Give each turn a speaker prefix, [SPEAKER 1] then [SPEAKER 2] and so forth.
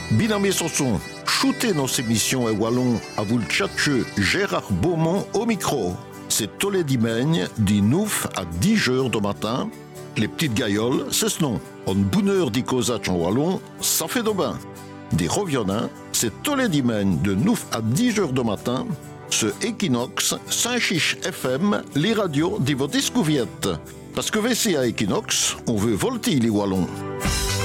[SPEAKER 1] Binamé Sanson, shootez nos émissions et wallon à vous le tchatcheux Gérard Beaumont au micro. C'est tous les dimanches, du 9 à 10 heures du matin. Les petites gailloles, c'est ce nom. En bonne heure d'y causer en wallon, ça fait de bain. Des reviennants, c'est tous les dimanches de 9 à 10 heures du matin. Ce Equinox, Saint-Chiche FM, les radios de votre discouviette. Parce que VC à Equinox, on veut volter les wallons.